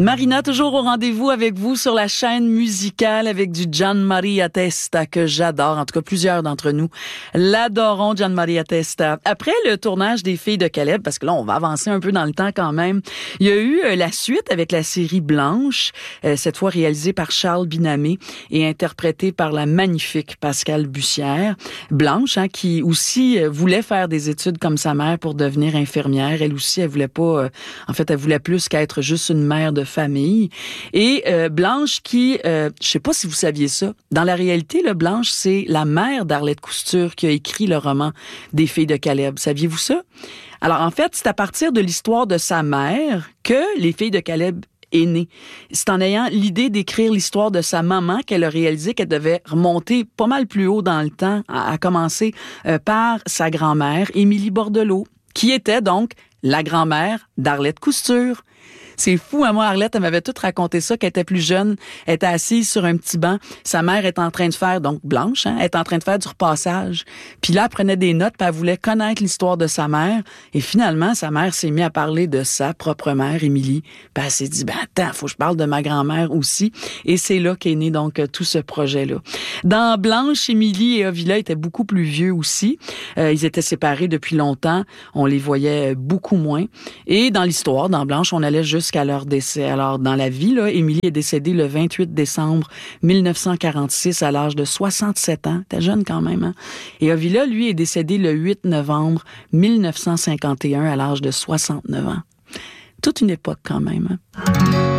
Marina, toujours au rendez-vous avec vous sur la chaîne musicale avec du Gianmaria Testa que j'adore. En tout cas, plusieurs d'entre nous l'adorons, Gianmaria Testa. Après le tournage des Filles de Caleb, parce que là, on va avancer un peu dans le temps quand même, il y a eu la suite avec la série Blanche, cette fois réalisée par Charles Binamé et interprétée par la magnifique Pascale Bussière. Blanche, qui aussi voulait faire des études comme sa mère pour devenir infirmière. Elle aussi, elle voulait pas... elle voulait plus qu'être juste une mère de famille. Et Blanche qui, je sais pas si vous saviez ça, dans la réalité, là, Blanche, c'est la mère d'Arlette Cousture qui a écrit le roman des Filles de Caleb. Saviez-vous ça? Alors, en fait, c'est à partir de l'histoire de sa mère que les Filles de Caleb est née. C'est en ayant l'idée d'écrire l'histoire de sa maman qu'elle a réalisé qu'elle devait remonter pas mal plus haut dans le temps, à commencer par sa grand-mère, Émilie Bordelot, qui était donc la grand-mère d'Arlette Cousture. C'est fou, moi, Arlette, elle m'avait tout raconté ça, qu'elle était plus jeune, elle était assise sur un petit banc, sa mère est en train de faire, donc Blanche, elle est en train de faire du repassage. Puis là, elle prenait des notes, puis elle voulait connaître l'histoire de sa mère. Et finalement, sa mère s'est mise à parler de sa propre mère, Émilie. Puis elle s'est dit, attends, faut que je parle de ma grand-mère aussi. Et c'est là qu'est né donc tout ce projet-là. Dans Blanche, Émilie et Ovila étaient beaucoup plus vieux aussi. Ils étaient séparés depuis longtemps. On les voyait beaucoup moins. Et dans l'histoire, dans Blanche, on allait jusqu'à leur décès. Alors, dans la vie, là, Émilie est décédée le 28 décembre 1946 à l'âge de 67 ans. T'es jeune quand même, hein? Et Ovila, lui, est décédé le 8 novembre 1951 à l'âge de 69 ans. Toute une époque quand même, hein?